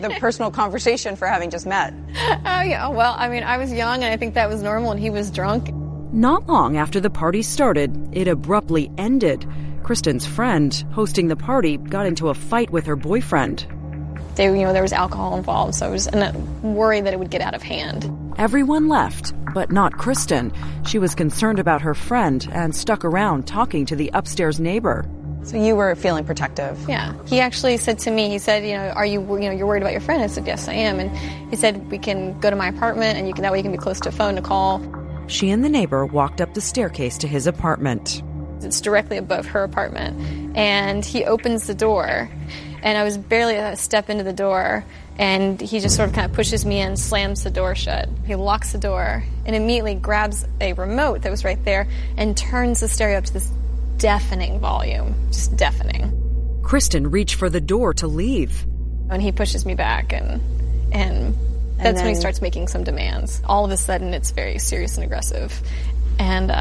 The personal conversation for having just met. Oh, yeah. Well, I mean, I was young, and I think that was normal, and he was drunk. Not long after the party started, it abruptly ended. Kristen's friend hosting the party got into a fight with her boyfriend. There was alcohol involved, so I was worried that it would get out of hand. Everyone left, but not Kristen. She was concerned about her friend and stuck around talking to the upstairs neighbor. So you were feeling protective. Yeah. He actually said to me, he said, are you you're worried about your friend? I said, yes, I am. And he said, we can go to my apartment, and that way you can be close to a phone to call. She and the neighbor walked up the staircase to his apartment. It's directly above her apartment. And he opens the door, and I was barely a step into the door, and he just sort of kind of pushes me in, slams the door shut. He locks the door and immediately grabs a remote that was right there and turns the stereo up to this deafening volume, just deafening. Kristen reached for the door to leave. And he pushes me back, and that's when he starts making some demands. All of a sudden, it's very serious and aggressive. And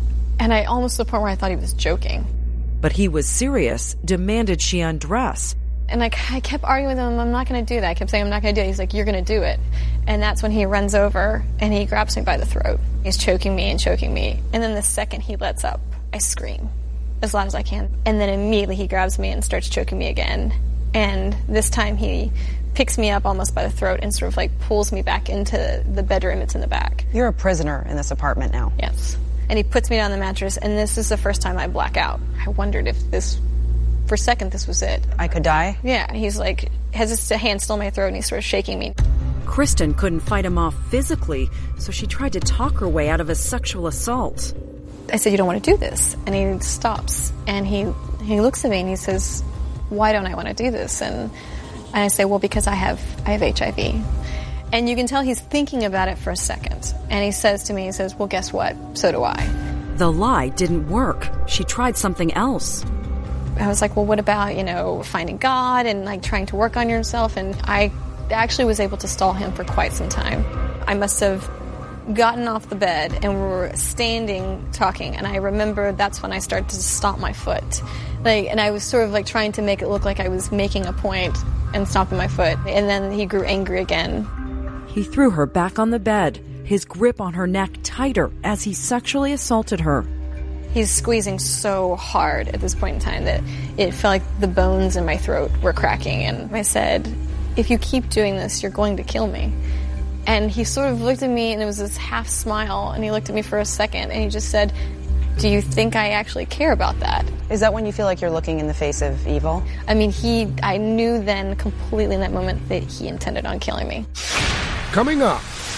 I almost to the point where I thought he was joking. But he was serious, demanded she undress. And I kept arguing with him, I'm not going to do that. I kept saying, I'm not going to do it. He's like, you're going to do it. And that's when he runs over, and he grabs me by the throat. He's choking me. And then the second he lets up, I scream as loud as I can. And then immediately he grabs me and starts choking me again. And this time he picks me up almost by the throat and sort of like pulls me back into the bedroom that's in the back. You're a prisoner in this apartment now. Yes. And he puts me down on the mattress, and this is the first time I black out. I wondered if for a second, this was it. I could die? Yeah. He's like, has his hand still in my throat, and he's sort of shaking me. Kristen couldn't fight him off physically, so she tried to talk her way out of a sexual assault. I said, you don't want to do this. And he stops, and he looks at me, and he says, why don't I want to do this? And I say, well, because I have HIV. And you can tell he's thinking about it for a second. And he says to me, well, guess what? So do I. The lie didn't work. She tried something else. I was like, well, what about, finding God and like trying to work on yourself? And I actually was able to stall him for quite some time. I must have gotten off the bed and we were standing talking, and I remember that's when I started to stomp my foot. And I was sort of like trying to make it look like I was making a point and stomping my foot. And then he grew angry again. He threw her back on the bed, his grip on her neck tighter as he sexually assaulted her. He's squeezing so hard at this point in time that it felt like the bones in my throat were cracking. And I said, if you keep doing this, you're going to kill me. And he sort of looked at me, and it was this half smile, and he looked at me for a second, and he just said, do you think I actually care about that? Is that when you feel like you're looking in the face of evil? I mean, I knew then completely in that moment that he intended on killing me. Coming up,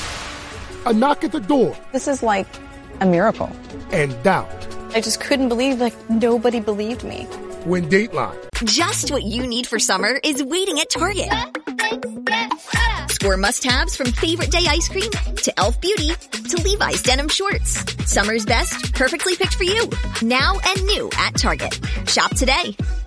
a knock at the door. This is like a miracle. And doubt. I just couldn't believe, nobody believed me. When Dateline. Just what you need for summer is waiting at Target. Score must-haves from Favorite Day ice cream to Elf Beauty to Levi's denim shorts. Summer's best, perfectly picked for you. Now and new at Target. Shop today.